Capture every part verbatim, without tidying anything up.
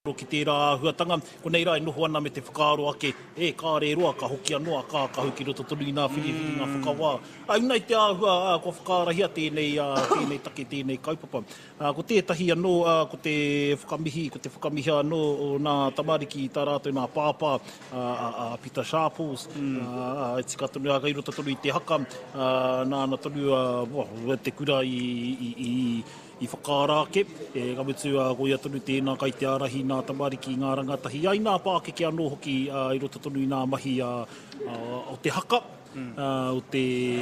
Ki tērā huatanga, ko nei rai noho ana me te whakaaro ake, e kāre roa ka hoki anō a kākahu ki roto tonu i nā whiriwhiri ngā whakawā. Ai unai te āhua a, ko whakaarahia tēnei, a, tēnei take, tēnei kaupapa. A, ko tētahi anō, a, ko te whakamihi, ko te whakamihi anō o nā tamariki tā rātou nā pāpā, a, a, a Peter Sharples, mm. a, a tika tonu a gai roto tonu i te haka, a, nā na tonu a, well, te kura i, i, i i whakaarake, e kamutu a uh, goia tonu tēnā kai te arahi nā tamariki ngā rangatahi. Ai nā pākeke anō hoki uh, i roto tonu i nā mahi uh, uh, o te haka, mm. uh, o te,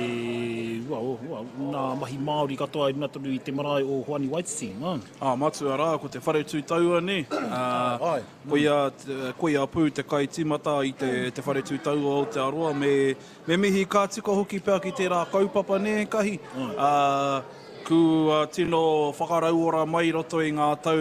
well, well, nā mahi Māori katoa i runa tonu i te marae o Hoani Waititi. Uh. Ah, matua rā, ko te whare tūtaua ne. Uh, koia, koia pū te kai tīmata i te, te whare tūtaua o te aroa, me, me mihi kā tika hoki pēr ki tērā kaupapa ne kahi. Uh, Ku uh, tino whakarauora mai roto i ngā tau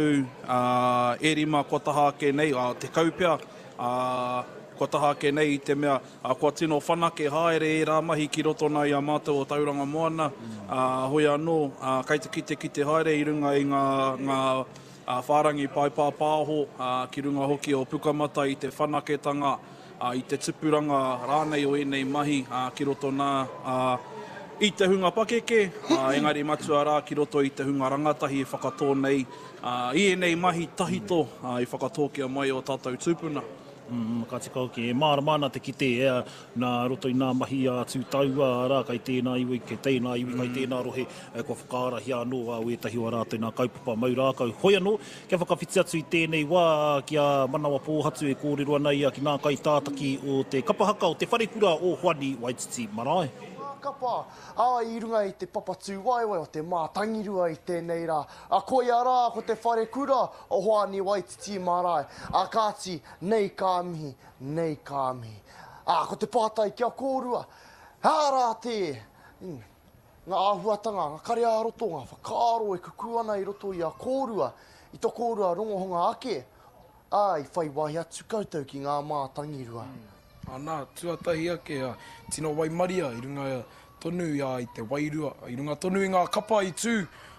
uh, e rima kua taha ake nei, uh, te kaupea, uh, kua taha ake nei i te mea, uh, kua tino whanake haere e rā mahi ki roto nei a mātou o tauranga moana, mm. uh, hoi anō, uh, kei te kite ki te haere i runga i ngā, ngā uh, whārangi paipāpāho, uh, ki runga hoki o pukamata i te whanaketanga, uh, i te tipuranga rānei o enei mahi, uh, ki roto nā, uh, I te hunga pakeke, uh, engari matua rā ki roto i te hunga rangatahi e whakatō nei, uh, i e nei mahi tahito uh, i whakatōkia mai o tātou tūpuna. Mm, ka tika hoki, e māra mana te kite ea nā roto i nā mahi a tūtaua rā kai tēnā iwi, ke tēnā iwi, kai tēnā rohe, e kua whakaarahi anō a uetahi wa rātou nā kaupapa mau rākau. Hoi anō, kia whakawhiti atu i tēnei wā, kia manawa pōhatu e kōrero ana ia ki nā kai tātaki o te kapahaka o te wharekura o Hoani Waititi Marae. Kapa, a i runga i te papatū waiwai o te mātangirua i tēnei rā. A koia rā ko te whare kura o Hoani Waititi Marae. A kāti, nei kā mihi, nei kā mihi. A ko te pātai kia kōrua. Hā rā te, mm, ngā āhuatanga, ngā kare ā-roto, ngā whakaaro e kuku ana i roto i a kōrua. I tō kōrua rongohonga ake. A i whai wahi atu koutou ki ngā mātangirua. Mm. Anā, tuatahi ake a tino Waimaria i runga tonu ia i te wairua, i runga tonu i ngā kapa i tū.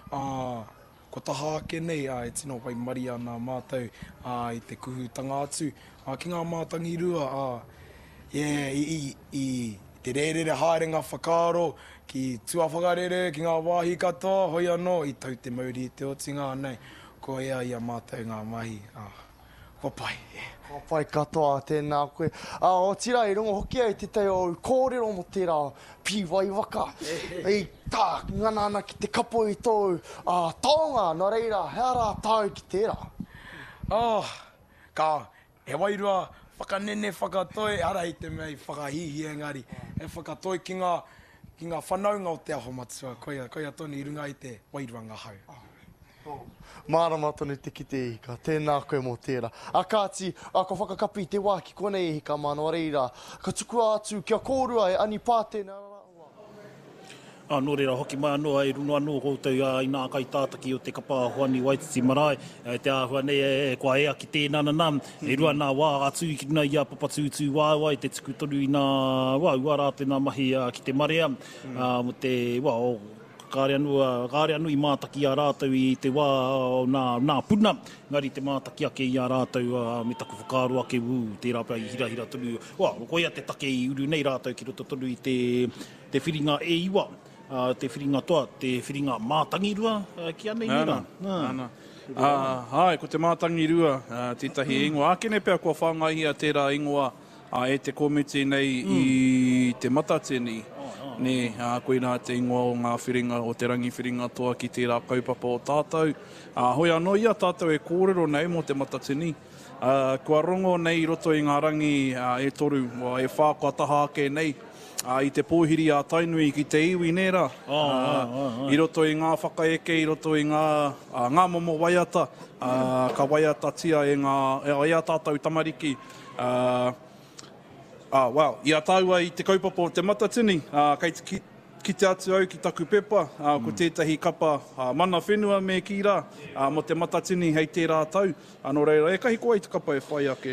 Uh, ko taha ake nei a e tino Waimaria nā mātou uh, i te kuhutanga atu. Uh, ki ngā mātangi rua, uh, yeah, i, i, i te rērere haerenga whakaaro, ki tua whakarere, ki ngā wāhi katoa, hoi anō, i tau te mauri i te otinga nei. Ko ea ia mātou ngā mahi. Uh, ko pai, yeah. Ko pai katoa tēnā koe. A, o tira i rongo hoki ai te teo kōrero mo tērā pi wai waka. Ei tā, ngana ana ki te kapo i tō a, taonga, nā reira, hea rā tāu ki tērā? Ah, ka, he wairua whakanene whakatoi, ara i te mei whakahihi engari. E whakatoi ki ngā, ki ngā whanaunga o te aho matua, koia, koia tonu i runga i te wairua ngā hau. Oh. Mārama tonu te kite i ka, tēnā koe mō tērā. A kāti, a ko whakakapi te wā ki konei i ka mano reira. Ka tuku atu kia kōrua e ani pātena. Ah, nō reira, hoki mai anō, e runo anō koutou i nā kai tātaki o te kapa Hoani Waititi Marae. E, te āhua nei e, e kua ea ki tēnā nanam. Mm-hmm. E rua nā wā atu i ki runa i a papatūtū wāwai, te tuku tonu i nā, wā, ua rātou nā mahi uh, ki te marea. Mm. Uh, mo te, wā, o, kāre anu, kāre anu i mātaki a rātou i te wā o nā, nā puna. Ngari te mātaki ake i a rātou uh, me taku whakaaro ake ū, te rāpea i hira hira tonu. Wā, koia te take i uru nei rātou ki roto tonu i te, te whiringa e iwa. Uh, te whiringa toa, te whiringa mātangirua, uh, ki anei nira. Nā, nā. Hai, ko te mātangirua, uh, tētahi mm. ingoa. Ake ne pēr kua whāngai a tērā ingoa uh, e te komiti nei mm. i te matateni. Ne, uh, koe nā te ingoa o ngā whiringa, o te rangi whiringa toa ki tērā kaupapa o tātou. Uh, hoi anō ia tātou e kōrero nei mo te matatini. Uh, kua rongo nei roto i ngā rangi uh, e toru, e whākua taha ake nei. Uh, I te pōhiri a tainui ki te iwi nera. Oh, uh, oh, oh, oh. I roto i ngā whakaeke, i roto i ngā, uh, ngā momo waiata, uh, ka waiata tia e ngā, e a tātou tamariki. Uh, Ah, wow. Ia tāua i te kaupapa o te matatini, uh, kei te ki, ki te atu au ki taku pepa, uh, ko tētahi kapa uh, mana whenua me ki rā, uh, mo te matatini hei tērā tau. Anō reira, e kahi koe i te kapa e whai ake nei.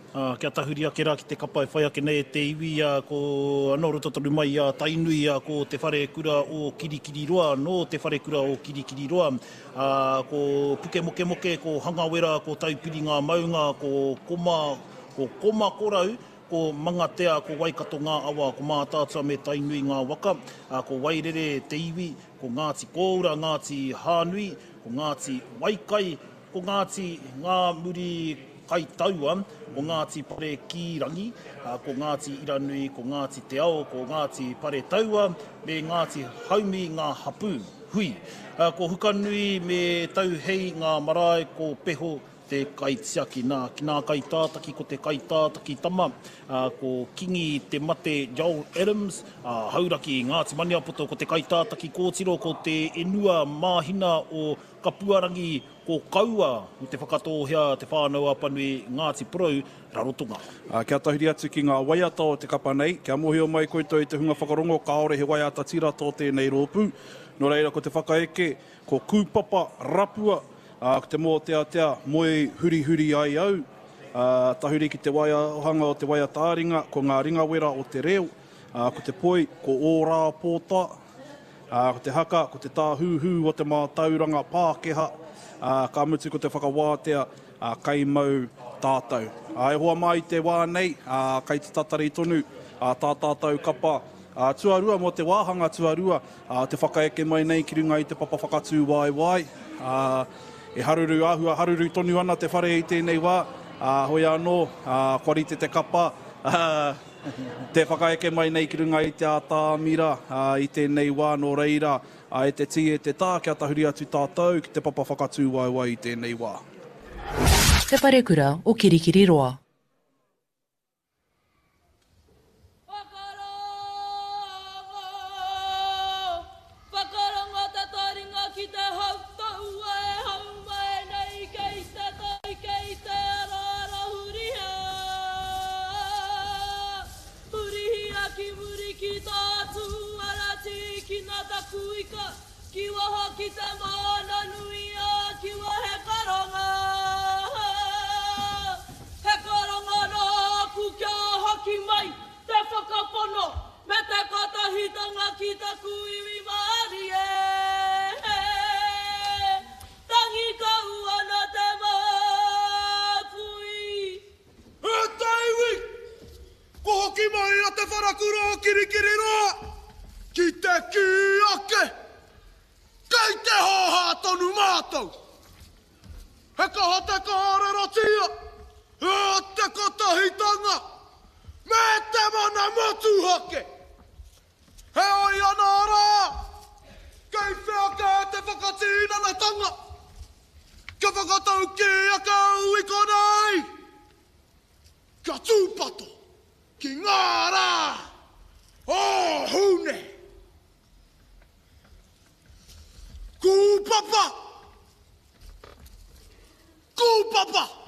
Uh, kia tahuri ake rā ki te kapa e whai ake nei te iwi a ko anoru totoru mai a tainui a ko te whare kura o kirikiri roa, no te whare kura o kirikiri roa. Uh, ko puke moke moke, ko hangawera, ko taupiri ngā maunga, ko koma, ko koma korau, ko mangatea, ko waikato ngā awa, ko mātātua me tainui ngā waka, uh, ko wairere te iwi, ko Ngāti Koura, Ngāti Hānui, ko Ngāti Waikai, ko Ngāti ngā muri kai taua, ko Ngāti Pare Kirangi, ko Ngāti Iranui, ko Ngāti Te Ao, ko Ngāti Pare Taua, me Ngāti Haumi ngā hapu, hui. Ko Hukanui me tauhei ngā marae, ko Peho te kai tiaki nā, ki nā kai tātaki, ko te kai tātaki tama, ko Kingi te mate Joel Adams, hauraki Ngāti Maniapoto, ko te kai tātaki kōtiro, ko te enua māhina o Kapuarangi, ko kaua, i te whakatohea, te whānau apanui Ngāti Porou, Rarotonga. Uh, kia tahiri atu ki ngā waiata o te kapa nei, kia mohio mai koutou i te hunga whakarongo, kaore he waiata tira tō tēnei rōpū. No reira, ko te whakaeke, ko kūpapa rapua, uh, ko te mō te atea, moe huri huri ai au. Uh, tahuri ki te waiahanga o te waiata āringa, ko ngā ringawera o te reo, uh, ko te poi, ko ōrā pōta, uh, ko te haka, ko te tāhuhu o te mātauranga Pākeha, Uh, ka mutu ko te whakawātea uh, kai mau tātou. Uh, e hoa mai te wā nei, uh, kai te tatari tonu, uh, tā tātou kapa uh, tuarua mo te wāhanga tuarua, uh, te whakaeke mai nei ki runga i te papa whakatū wai wai. Uh, e haruru ahua, haruru tonu ana te whare i tēnei wā, uh, hoi anō, uh, kwarite te kapa, uh, te whakaeke mai nei ki runga i te ātāmira uh, i tēnei wā no reira, uh, e te ti e te tā, kia tahuri atu tātou, ki te papa whakatū wai wai i tēnei wā. Te Wharekura o Kirikiri Roa. Ki waha ki te mana nui a, ki wa he karonga. He karonga nā ku kia haki mai, te whakapono, me te katahitanga ki te kuiwi maari e. Tangi kau ana te mapui. E teiwi, ko hoki mai a te wharakura o Kirikiri Roa, ki te ki ake. Kei te hoha tonu mātou! He kaha te kārero tia, e te katahitanga, me te mana motu hake! He oi ana rā, kei whiaka e te whakatīnana tanga, ka whakatau ki a kau i konei! Ka tūpato ki ngā rā, o hune! Kūpapa! Kūpapa!